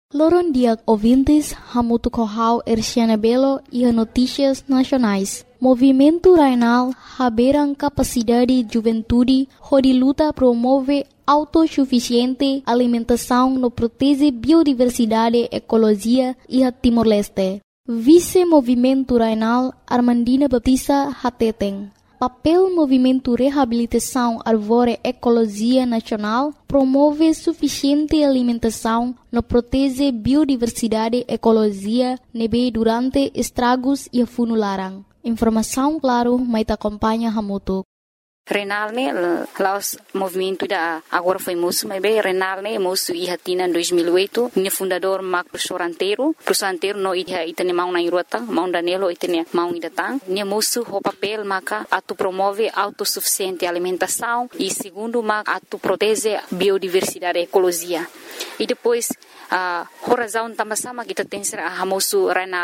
Loron dia ouvintes, Hamutu Kohau Erciana Belo e a Notícias Nacionais. Movimento Rainal haberam capacidade juventude, onde luta promove autossuficiente alimentação no protege biodiversidade, ecologia e a Timor-Leste. Vice-Movimento Rainal Armandina Batista Hateteng. Papel Movimento Reabilitação Arvore Ecologia Nacional promove suficiente alimentação no protege biodiversidade ecologia nebe durante estragos e funularang. Informação claro, mas acompanha Hamutu. Renal ne laos movimento da agora foi moço, mas bem Renal ne moço e hatina em 2008, ne fundador Mac Prosoranteiro no itane mau na irota, mau Danilo itane mau idatang, ne moço o papel maca atu promove autossuficiente alimentação e segundo maca atu protege biodiversidade ecologia. E depois a razão também sama kita tem ser a moço Renal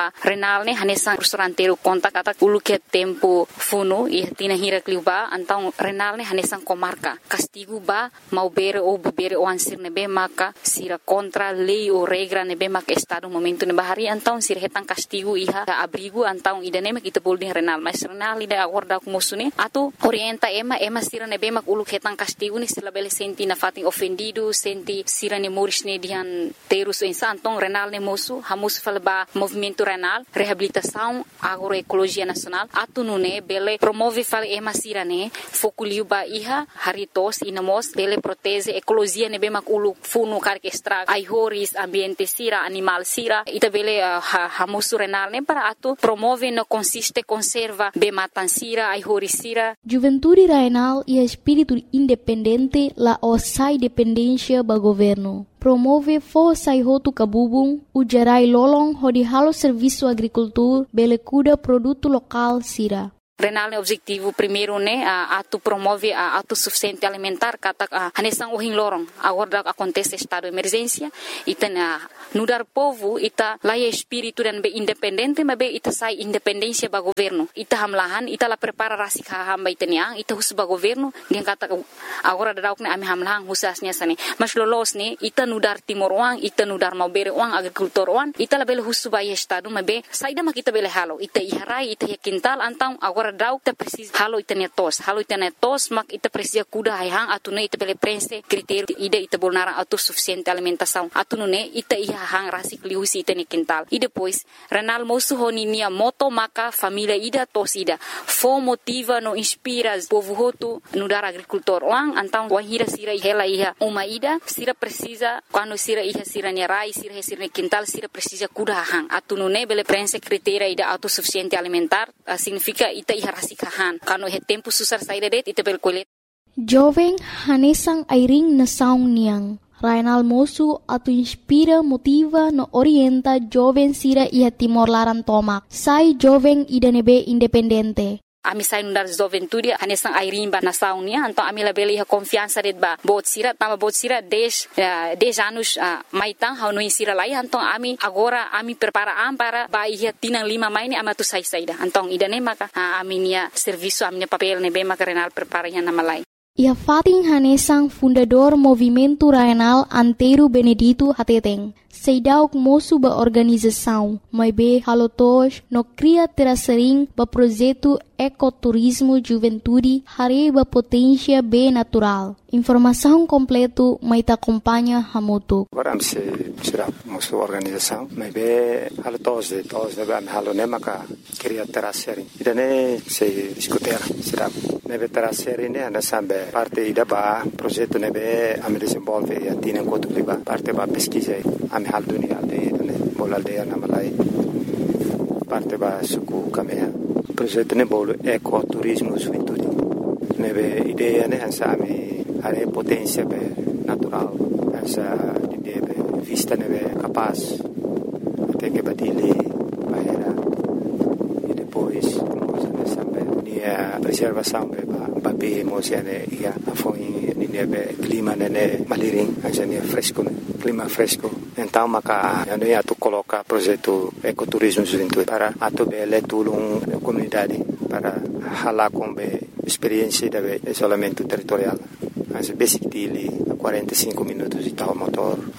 ne hanesan Prosoranteiro conta kata ulu que tempo funo e hatina hirakliuba então Renal ne hanesan comarca castigo ba mau bere ou bebere o ansir nebe maka sira contra lei ou regra nebe maka estado momento ne bahari então sira hetan castigo iha abrigo então idane kita boleh Renal mas Renal ida agora com moço ne atu orienta ema sira nebe mak ulu hetan castigo ni sila bele senti na fating ofendido senti sira ne moris ne dian terus então Renal ne moço hamus falba movimento Renal reabilitação agroecologia nacional atu nune bele promove fal ema sira ne fokuliu ba iha haritos inamos bele protege ecologia ne bemak ulu funu karke extra aihoris ambiente sira animal sira ita bele hamusu Renal ne para atu promove no consiste conserva be matan sira aihoris sira. Juventude Rainal e espírito independente la osai dependência ba governo. Promove força e roto cabubung, o gerai lolong hodi halo serviço agricultura, bele cuida produto local sira. Renal ne objetivo primeiro ne atu promove a autossuficiente alimentar kata hanesang uhing lorong agora acontece estado de emergência ita nudar povo ita laia espírito dan be independente mabe ita sai independência ba governo ita hamlahan ita la prepara rasik hamba itania ita hus ba governo dia kata agora dauk ne ami hamlahan husasnya sane mas lolos ne ita nudar timor wang ita nudar mau bere wang agrikultor wang ita la bele hus ba estado mabe saida makita bele halo ita iharai ita yakintal antang agora dauk ta precis halo itania tos mak ita precisa kuda hang atune ita bele prense critério ida ita bolnara autossuficiente alimentação atune ita iha hang rasik liusi ita ne quintal e depois Renal moço honinia moto maka família ida tos ida fo motiva no inspira povo hotu no dar agricultor lang antang wahira sira hela iha uma ida sira precisa quando sira iha sira ne rai sira ne quintal sira precisa kuda hang atune bele prense critério ida autossuficiente alimentar significa ita iha rasikahan kano he tempo susar saida det ita bel kulit jovem hanesang airing na saung niang Rainal moço atu inspira motiva no orienta jovem sira iha Timor Laran tomak sai jovem idanebe independente. Ami sai nundar juventude hanesang airing ba nasaung nia então ami labele iha confiança det ba bot sira 10 anos maitang hau no sira lai então ami agora ami preparaan para ba iha tinang 5 maini ama tu saida então idane maka ami nia serviço ami papel ne be maka Renal prepara iha nama lai. Ia fating hanesang fundador Movimento Rainal Antero Benedito Hateteng. Seidauk moço ba organização, mas be halotos no cria terasering ba projeto ecoturismo juventude hare ba potência be natural. Informação completo mai ta acompanha Hamutu. Agora se será moço organização, mas be halotos de ba halone maka cria terasering. Idane se discutir será nebe terasering ne ana sambe parte ida ba projeto nebe am desenvolve a tina enquanto liba parte ba pesquisa am hal dunia de bola aldeia na Malai parte ba suku kamea projeto ne bolo ecoturismo juventude nebe ideia ne ansami are potência be natural essa ideia be vista nebe capaz até que batile bahera e depois coisa nessa be a preservação be ba be emocione ia afoi nebe clima ne maliring essa ne fresco clima fresco então maka ando ia tu coloca projeto ecoturismo juventude para atu bele tulung comunidade para hala com be experiência de isolamento territorial. Mas basic dele 45 minutos de tal motor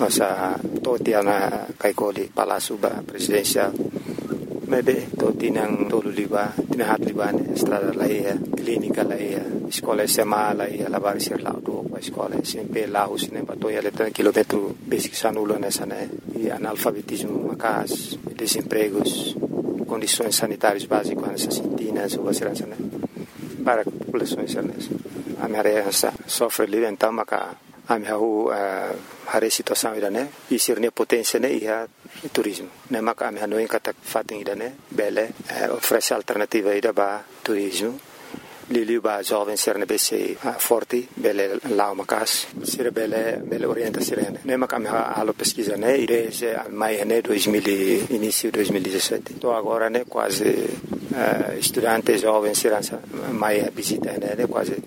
Masa toti ana kaikoli Palácio Presidencial. Maybe toti nang tolu liba, tinahat liba ne estrada laia, clínica laia, escola SMA laia, lavar ser lá do escola sempre lá os ne batoia letra quilômetro basic sanulo nessa né e analfabetismo macas, desempregos, condições sanitárias básicas nessas sintinas ou segurança né para populações nessa. A minha sofre livre então maca a minha hari situação ida né e sirne potência né e turismo né maca a minha não encata fatem ida né bele oferece alternativa ida ba turismo Lili ba jovem sirne bese forte bele lá macas sir bele orienta sirene né maca a minha alo pesquisa né desde mai né 2000 início 2017 tô agora né quase estudante jovem sirança mai visita né quase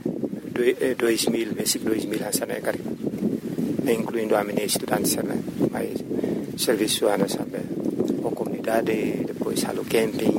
2000, versículo 2000 hansana kari, incluindo a minha estudante né, mas serviço ana sabe, a comunidade depois halo camping,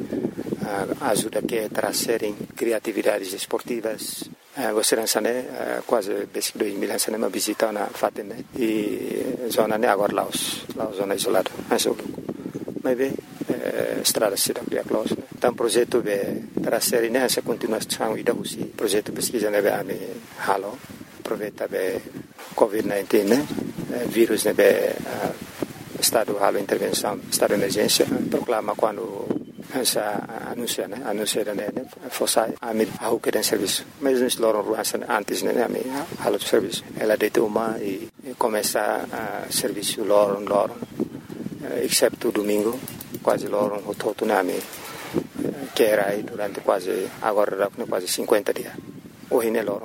ajuda que trazerem criatividades esportivas, você né, quase versículo 2000 hansana uma visita na fatem né, e zona né agora Laos zona isolada, mas bem estrada cidade a close então projeto be trazer nessa continuação e da usi projeto pesquisa né be halo aproveita be COVID-19 né vírus né be estado halo intervenção estado de emergência proclama quando essa anuncia né fosse a mim a que tem serviço mas nós loram ruas antes né a mim halo serviço ela deita uma e começa a serviço loram exceto domingo quase loro un totunami che era durante quasi agora quase 50 dias hoje ne loro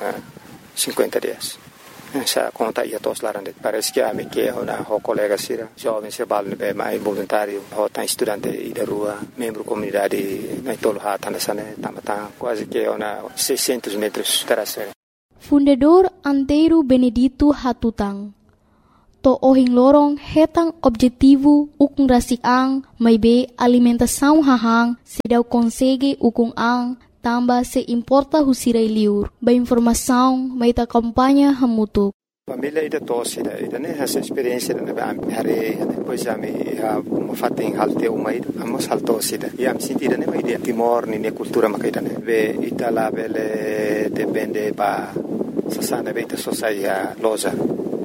50 dias essa conta ia tos larande parece que a me que una colega sira jovem se balne be mai voluntário o tan estudante da rua membro comunidade na tolo hata nasane tamata quase que una 600 metros terasere Fundador Antero Benedito Hatutang to ohing lorong hetang objetivo ukung rasik ang may be alimentação hahang se daw konsege ukung ang tamba se importa husiray liur ba informação may ta kampanya hamutuk. Família ida tosse ida né essa experiência na hari depois a me fating halte umai amos haltosse ida e am sentida né ideia timor ni cultura makaida né be itala bele depende ba sasana beita sociedade loja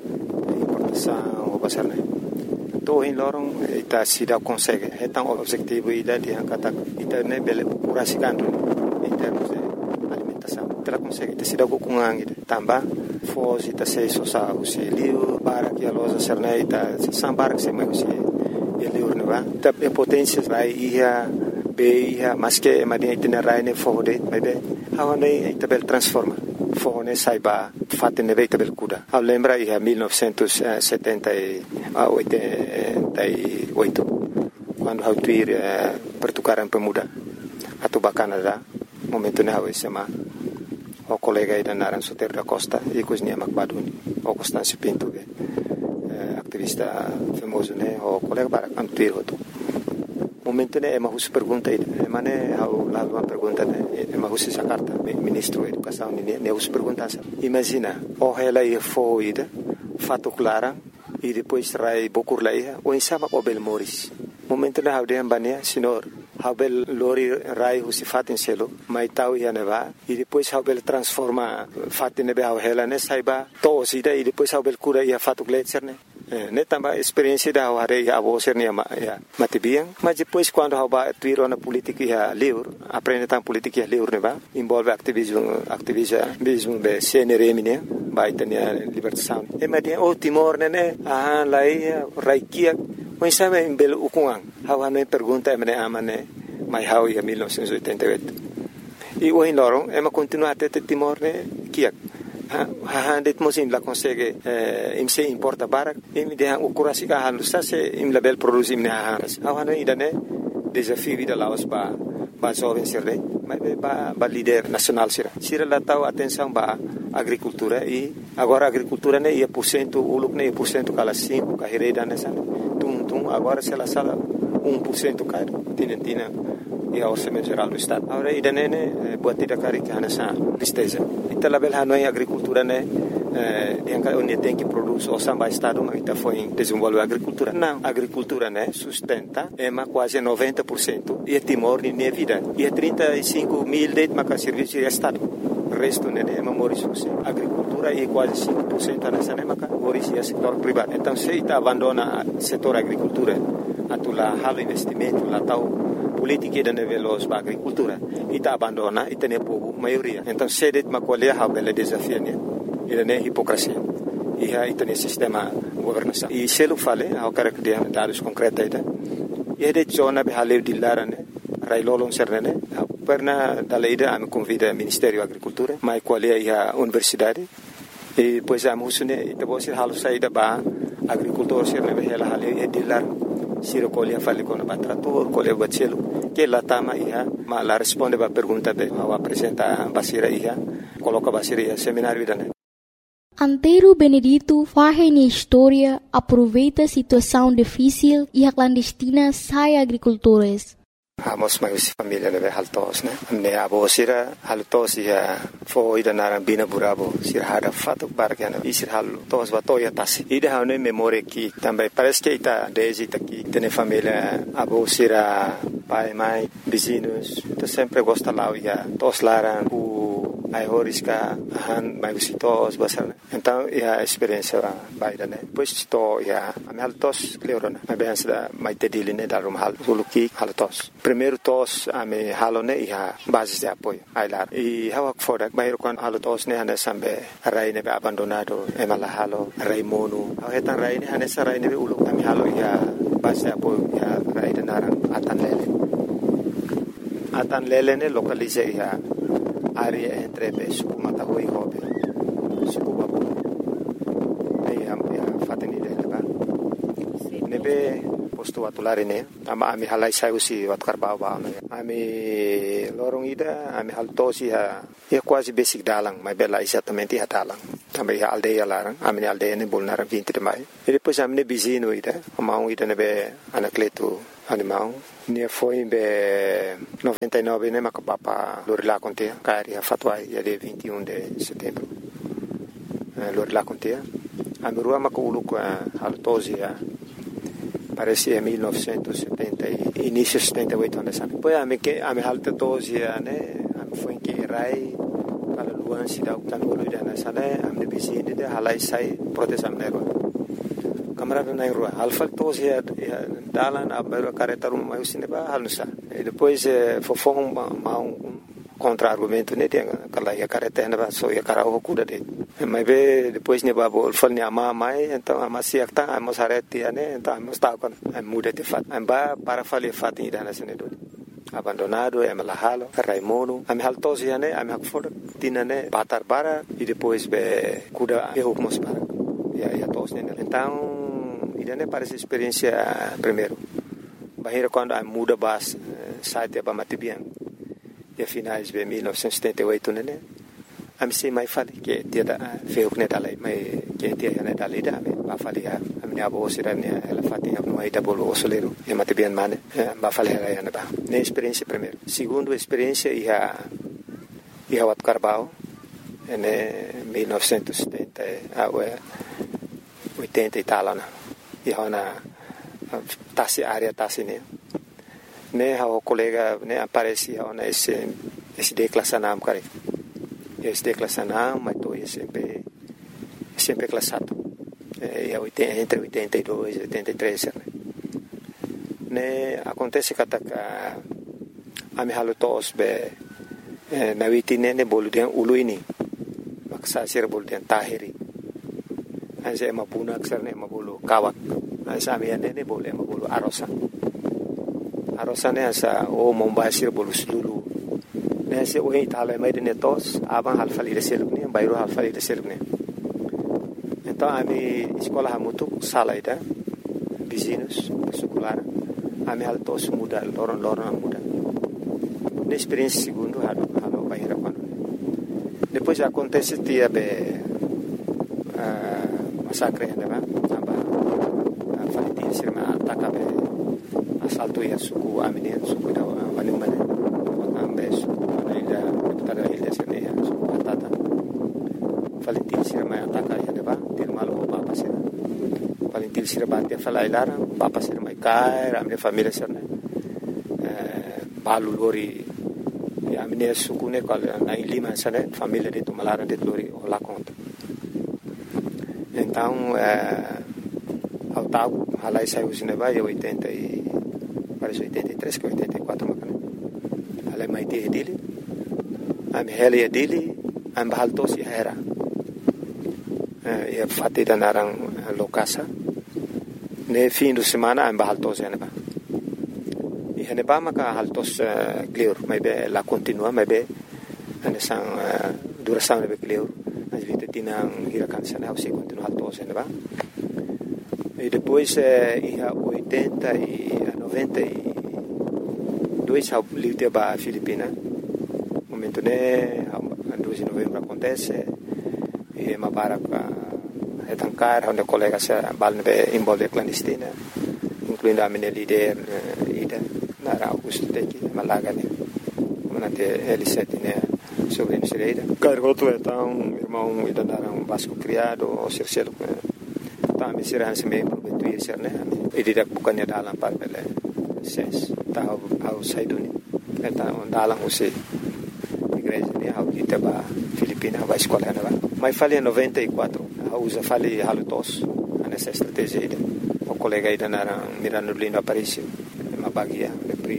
o pasar né to in lorong ita sida consegue hetang objetivo ida dia kata ita ne bele purasikan em termos de alimentação ela consegue te sida kukungang ida tamba foz ita sei sosa usi liu para que a loja serne ita sambar que se mai usi liu ne va ta potência vai ia be ia mas que madia ita rai ne fode mai be hawane ita bel transforma Fone saiba fatte ne veita bel kuda. A lembra ia 1978 quando hau tuir pertukaran pemuda atau Canada momento ne hau SMA o colega ida naran Soter da Costa e cosnia Macbaduni o Constâncio Pinto activista famoso ne o colega para antuir hoto momento ne ema hus pergunta ema ne hau la pergunta ne ema hus essa carta ministro da educação ne hus pergunta imagina o ela ia foida fato clara e depois trai bokur laia o insama o bel moris momento ne hau de ambania senhor hau bel lori rai hus fatin selo mai tau ia neva e depois hau bel transforma fatin ne hau ela ne saiba to sida e depois hau bel cura ia fato gletser ne tambah experiência da hari a você ne matibiang mas depois quando hau ba tuiro na política ia livre aprende tam política ia livre ne ba envolve ativismo be CNRM ne ba itania libertação e madia o Timor ne lai raikia mas sabe em belo ukungang hau ne pergunta me amane mai hau ia 1988 e o in lorong ema continua até Timor ne kiak det mosim la consegue im se importa barak im de han ukurasi ka han se im label produce im ne hanas awana idane desafio da laos ba jovem sirre mas ba líder nacional sira la tau atenção ba agricultura e agora agricultura ne ia % uluk ne % kala 5 ka hereda nessa tum agora se la sala 1% caro tina e a orçamento geral do estado agora idane ne buat tidak kari kana sa listeza ita label hanoi agricultura ne onde tem que produzir o samba estado mas está foi desenvolver a agricultura não a agricultura né sustenta quase 90% e Timor nem vida e 35 mil de serviço de estado o resto né é memorizoso agricultura e quase 5% nessa né é setor privado então se está abandona setor agricultura atula halo investimento lá tal política da nível da agricultura e está abandona e tem povo maioria então se det macolher a bela desafio né ele é hipocrisia e aí tem sistema governação e se ele fala ao cara que tem dados concretos aí e de zona be haleu de lara né railolon serne perna da leida a me convida Ministério da Agricultura mai qual é a universidade e depois a musune e depois halo saída ba agricultor serne be ela haleu e de lar siro colher fale com o trator colher bacelo que lá tama ia mas lá responde ba pergunta be ao apresentar basira ia coloca basira ia seminário da né Antero Benedito faz na história, aproveita a situação difícil e a clandestina sai agricultores. Amos mais família né haltos né me abo sira haltos ya foi da narambina burabo sira hada fato bargana e sira haltos batoya tasi ida hane memória que também parece que está desde aqui tem família abo sira pai mãe vizinhos tá sempre gosta lá ya tos laran ai horiska han mai visitos basar então a experiência vai da né depois to ya am haltos cleorona mas bem da mai tedili né da hal suluki haltos primeiro tos ame halone ia base de apoio ai lá e hawa foda mai kon haltos né hane sambe rai ne abandonado emala halo rai monu hetan rai ne hane sarai ne ulu ame halo ia base de apoio ia rai de naran atan lele ne localize ia área entre suku matahui hobe suku babu aí a fateni dele ba nebe posto atulare ne ama ami halai sai usi wat karbau ba ami lorong ida ami haltosi ha e quase basic dalang mas bela exatamente ha dalang também a aldeia larang ami aldeia ne bolnar 20 de maio e depois ami ne bizino ida ama ida nebe anacleto animal ne foi em 99 né macapapa Lorila contea cari a fatwa dia 21 de setembro Lorila contea a merua maculu com a haltosia parece em 1970 início 78 anos depois a me haltosia né foi que rai para luan cidade da Lorila na sala a me visita de halai sai proteção nero camarada na rua alfa tos ya dalan abero careta rum mais cineba halusa e depois fofong contra argumento né tem aquela ya careta na so ya cara o cuda de mas ve depois ne babo fal ne ama mai então ama siakta ama sareti né então ama sta con muda de fat amba para fale fat ida na sene do abandonado é malahalo raimono am haltos ya né am hakfor tinane batar bara e depois be cuda e hukmos para ya tos né então idane parece experiência primeiro bahira quando a muda bas site ba matibian e finais de 1978 né am sei mai fale que dia da feu né dalai mai que dia né dalai da ba fale a minha avó sira né ela fatinha no aí da bolo solero e matibian mane ba fale ela né ba né experiência primeiro segundo experiência ia wat carbao né 1970 a 80 e tal né e hona tasi área tasi né o colega né aparecia ona esse declassanam cara esse declassanam mas tô sempre classado e entre 82 e 83 né acontece que a me halutos be na witine ne boludian uluini maksa sir boludian tahiri asa mabuna aksar ne mabulu kawak asa mi ne boleh mabulu arosa ne asa o mombasir bolu sulu ne se o itala mai de tos abang halfali de seluk ne bayro halfali de seluk ne então ami escola hamutu salaida vizinhos secular ami haltos muda loron muda ne experiência segundo halo bayra quando depois acontece dia be massacre né aba falitin sirma atakabe assalto ya suku amine suku da manimane ambe suku ida tada ida sene suku atata falitin sirma mataka ya ba til malo papa sira paling til sira batia falai lara papa sira mai kai ramne família sira balu lori ya mine sukune kal na lima sira família de tumalara de lori ola conta então ao tal halai saiu cinema eu 80 e parece 83 que 84 macana halai mai te dele am heli dele am bahaltos ya era ya fatida narang lokasa ne fim de semana am bahaltos ya ba ihane ba maka haltos clear mai be la continua mai be ane sang duração be clear as vite tinang hirakan sana se continua haltos ya ba e depois ia 80 e 92 ao livre ba Filipina momento ne 2 de novembro acontece e uma para etancar onde colegas se balne envolve clandestina incluindo a minha líder ida na Augusto Teki Malaga né manate L7 né sobre a Misereira cargoto então irmão ida dar um vasco criado o Circelo tá me será se meio prometuir ser né e didak bukannya dalam parpele ses tahu au saiduni então dalam usi igreja né ao kita ba Filipina vai escola né mas falei 94 usa falei halutos nessa estratégia ida o colega ida na Mirano Lindo Aparício uma bagia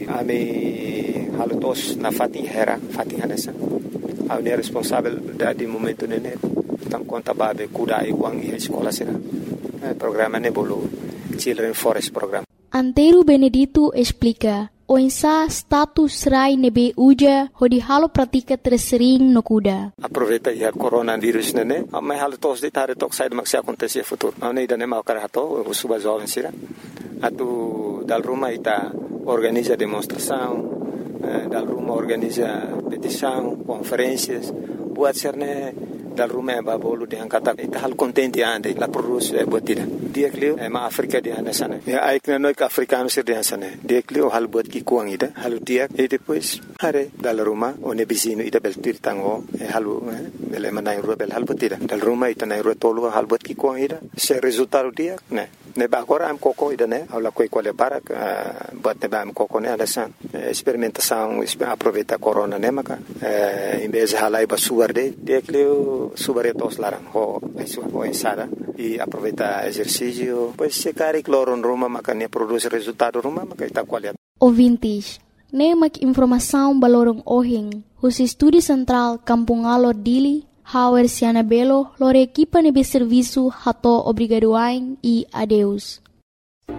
ami halutos na Fatin Hanessa a unir responsável de momento nene então conta babe kuda e wang e escola será programa nebolo Children Forest Program. Antero Benedito explica o ensa status rai nebe uja hodi halo pratika tersering no kuda. Aproveita ya coronavírus nene, mas halo tos de tare tok sai maksi acontecer futuro. Não ida nem mau karato, o suba jovem sira. Atu dal Roma ita organiza demonstração, dal Roma organiza petição, conferências, buat serne dal Roma ba bolu de angkata ita hal contente ande la produz botida. Dia klio ma Afrika di anda sana. Ya aikna noi ka africano sir di sana. Dia klio hal bot ki kuang ida, halu dia e depois hare dal Roma one bisino ida beltir tango halu bele manai rubel hal botida. Dal Roma ita nai rotolo hal bot ki kuang ida. Se resultado dia ne ba agora am coco ida ne aula coi quale para bot ne ba am coco ne alasan experimentação aproveita corona ne maka em vez halai ba suarde dia klio subaretos larang ho ensada e aproveita exercício pois se cari cloro em Roma maka ne produz resultado Roma maka ita qualidade. Ouvintes, nemak informação balorong ohing, os estúdio central Kampung Alor Dili, Hauer Siana Belo, lor equipa nebe serviço hato obrigadoain e adeus.